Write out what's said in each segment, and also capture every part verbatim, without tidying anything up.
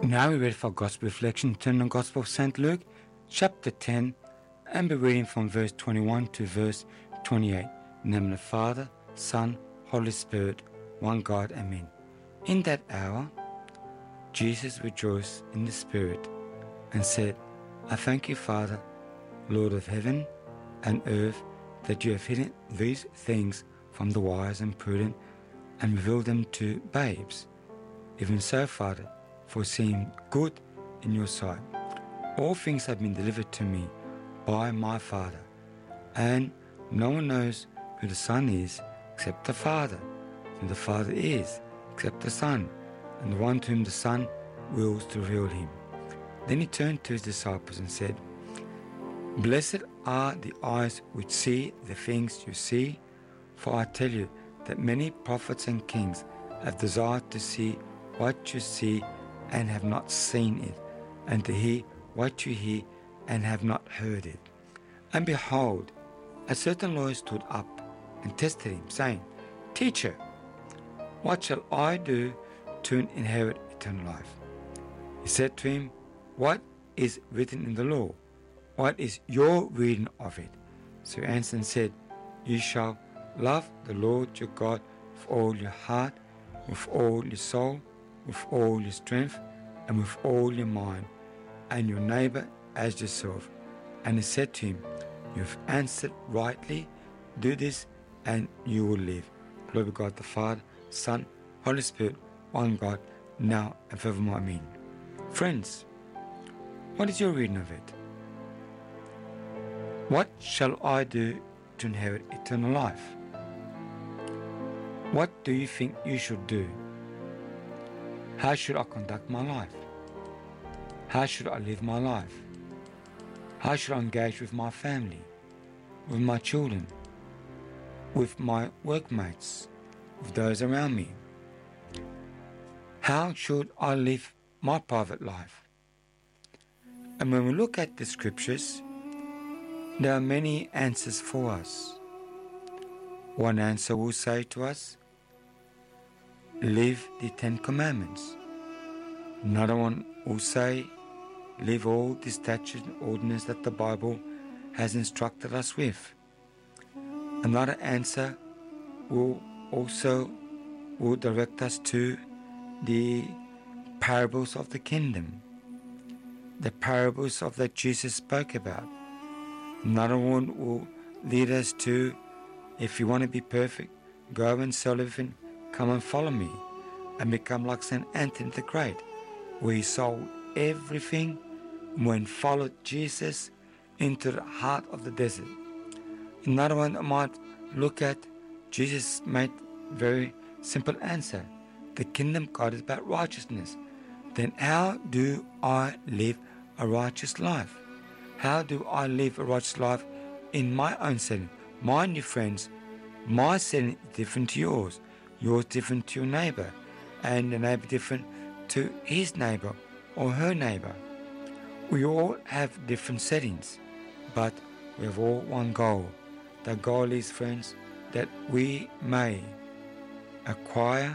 Now we read for Gospel Reflection, turn on Gospel of Saint Luke, chapter ten, and be reading from verse twenty-one to verse twenty-eight. In the name of the Father, Son, Holy Spirit, one God, Amen. In that hour, Jesus rejoiced in the Spirit and said, I thank you, Father, Lord of heaven and earth, that you have hidden these things from the wise and prudent and revealed them to babes. Even so, Father, for seeing good in your sight. All things have been delivered to me by my Father, and no one knows who the Son is except the Father, who the Father is except the Son, and the one to whom the Son wills to reveal him. Then he turned to his disciples and said, Blessed are the eyes which see the things you see, for I tell you that many prophets and kings have desired to see what you see and have not seen it, and to hear what you hear and have not heard it. And behold, a certain lawyer stood up and tested him, saying, Teacher, what shall I do to inherit eternal life? He said to him, What is written in the law? What is your reading of it? So he answered and said, You shall love the Lord your God with all your heart, with all your soul, with all your strength, and with all your mind, and your neighbor as yourself. And he said to him, You have answered rightly. Do this, and you will live. Glory to God the Father, Son, Holy Spirit, one God, now and forevermore. Amen. Friends, what is your reading of it? What shall I do to inherit eternal life? What do you think you should do? How should I conduct my life? How should I live my life? How should I engage with my family, with my children, with my workmates, with those around me? How should I live my private life? And when we look at the scriptures, there are many answers for us. One answer will say to us, live the Ten Commandments. Another one will say, live all the statutes and ordinances that the Bible has instructed us with. Another answer will also will direct us to the parables of the kingdom, the parables of that Jesus spoke about. Another one will lead us to, if you want to be perfect, go and sell everything, come and follow me, and become like Saint Anthony the Great, where he sold everything when followed Jesus into the heart of the desert. Another one that might look at, Jesus made very simple answer. The kingdom of God is about righteousness. Then how do I live a righteous life? How do I live a righteous life in my own setting? Mind you, friends, my setting is different to yours. Yours different to your neighbor, and the neighbor different to his neighbor or her neighbor. We all have different settings, but we have all one goal. The goal is, friends, that we may acquire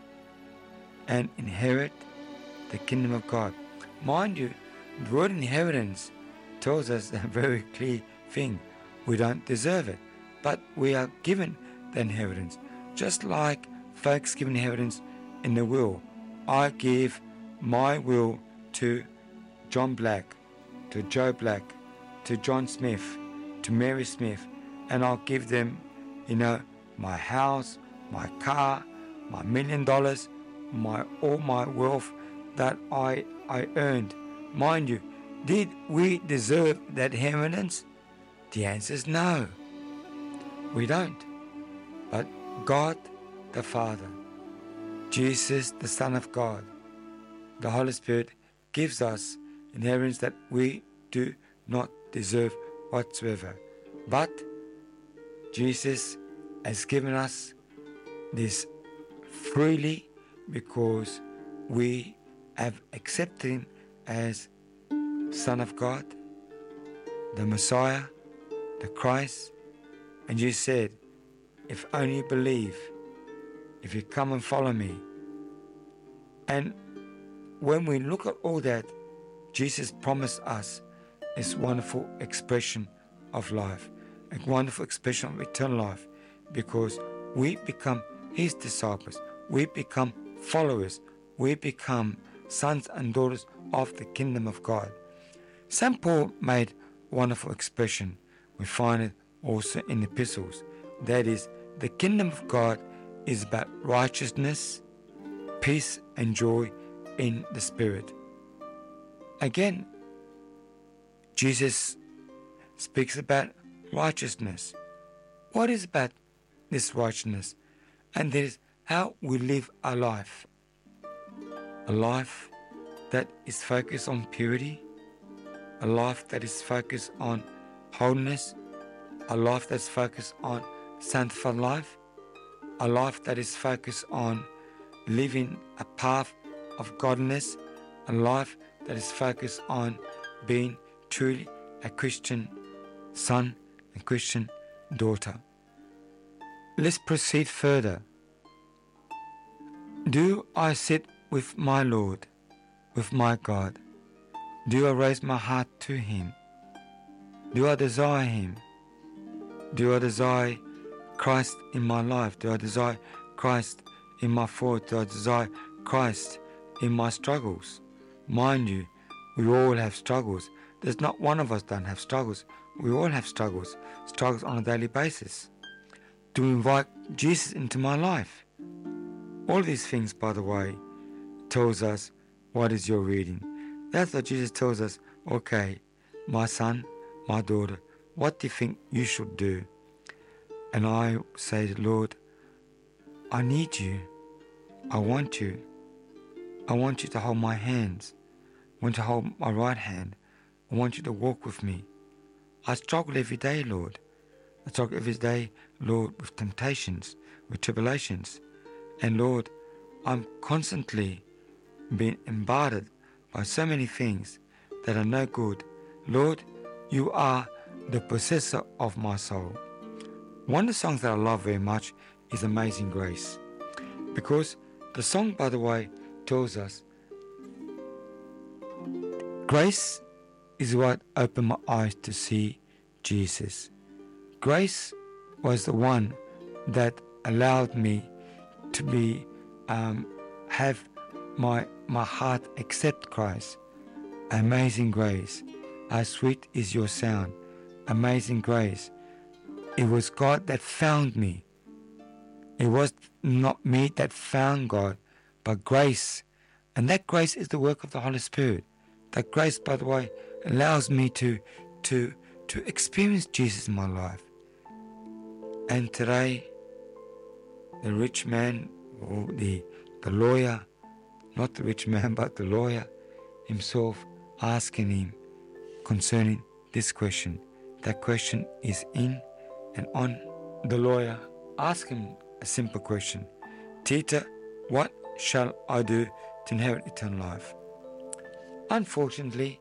and inherit the kingdom of God. Mind you, the word inheritance tells us a very clear thing. We don't deserve it, but we are given the inheritance. Just like folks give inheritance in the will. I give my will to John Black, to Joe Black, to John Smith, to Mary Smith, and I'll give them, you know, my house, my car, my million dollars, my all my wealth that I I earned. Mind you, did we deserve that inheritance? The answer is no. We don't. But God the Father, Jesus the Son of God, the Holy Spirit gives us inheritance that we do not deserve whatsoever. But Jesus has given us this freely because we have accepted Him as Son of God, the Messiah, the Christ. And you said, if only you believe, if you come and follow me. And when we look at all that, Jesus promised us this wonderful expression of life, a wonderful expression of eternal life, because we become His disciples, we become followers, we become sons and daughters of the kingdom of God. Saint Paul made a wonderful expression. We find it also in the epistles. That is, the kingdom of God is about righteousness, peace and joy in the Spirit. Again, Jesus speaks about righteousness. What is about this righteousness? And that is how we live our life. A life that is focused on purity, a life that is focused on holiness, a life that's focused on sanctified life, a life that is focused on living a path of godliness, a life that is focused on being truly a Christian son and Christian daughter. Let's proceed further. Do I sit with my Lord, with my God? Do I raise my heart to Him? Do I desire Him? Do I desire Christ in my life? Do I desire Christ in my thoughts? Do I desire Christ in my struggles? Mind you, we all have struggles. There's not one of us that don't have struggles. We all have struggles, struggles on a daily basis. To invite Jesus into my life. All these things, by the way, tells us what is your reading. That's what Jesus tells us. Okay, my son, my daughter, what do you think you should do? And I say, Lord, I need you. I want you. I want you to hold my hands. I want you to hold my right hand. I want you to walk with me. I struggle every day, Lord. I struggle every day, Lord, with temptations, with tribulations. And Lord, I'm constantly being bombarded by so many things that are no good. Lord, you are the possessor of my soul. One of the songs that I love very much is Amazing Grace. Because the song, by the way, tells us grace is what opened my eyes to see Jesus. Grace was the one that allowed me to be um, have my my heart accept Christ. Amazing grace, how sweet is your sound. Amazing grace. It was God that found me. It was not me that found God, but grace. And that grace is the work of the Holy Spirit. That grace, by the way, allows me to to to experience Jesus in my life. And today, the rich man, or the the lawyer, not the rich man, but the lawyer himself, asking him concerning this question. That question is in and on the lawyer. Ask him a simple question. Teacher, what shall I do to inherit eternal life? Unfortunately,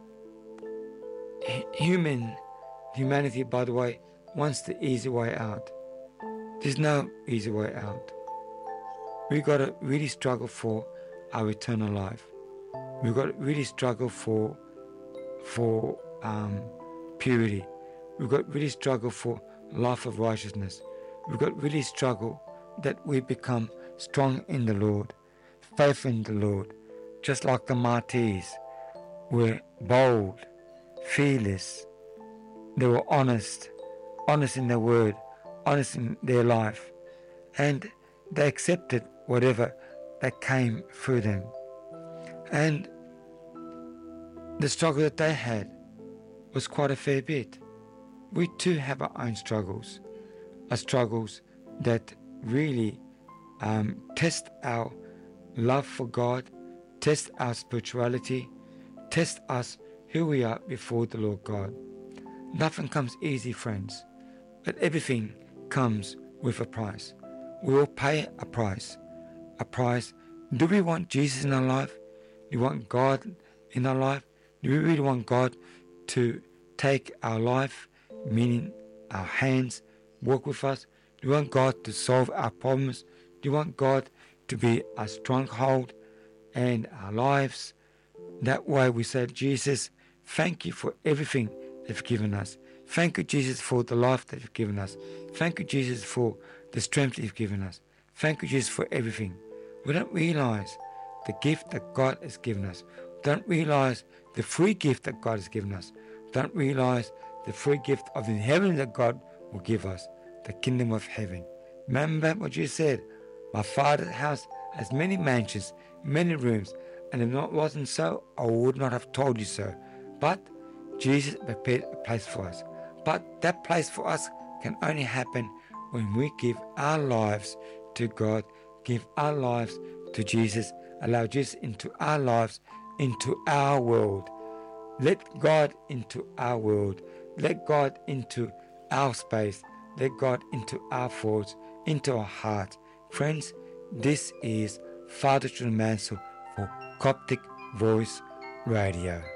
human humanity, by the way, wants the easy way out. There's no easy way out. We've got to really struggle for our eternal life. We've got to really struggle for for um, purity. We've got to really struggle for life of righteousness. We've got to really struggle that we become strong in the Lord, faithful in the Lord, just like the martyrs were bold, fearless. They were honest, honest in their word, honest in their life, and they accepted whatever that came through them. And the struggle that they had was quite a fair bit. We too have our own struggles, our struggles that really um, test our love for God, test our spirituality, test us who we are before the Lord God. Nothing comes easy, friends, but everything comes with a price. We all pay a price. A price. Do we want Jesus in our life? Do we want God in our life? Do we really want God to take our life, meaning our hands, work with us? Do we want God to solve our problems? Do you want God to be a stronghold and our lives. That way we say, Jesus, thank you for everything that you've given us. Thank you, Jesus, for the life that you've given us. Thank you, Jesus, for the strength that you've given us. Thank you, Jesus, for everything. We don't realize the gift that God has given us. We don't realize the free gift that God has given us. We don't realize the free gift of the heaven that God will give us, the kingdom of heaven. Remember what you said, my Father's house has many mansions, many rooms, and if it wasn't so, I would not have told you so. But Jesus prepared a place for us. But that place for us can only happen when we give our lives to God, give our lives to Jesus, allow Jesus into our lives, into our world. Let God into our world. Let God into our space. Let God into our thoughts, into our hearts. Friends, this is Father John Mansell for Coptic Voice Radio.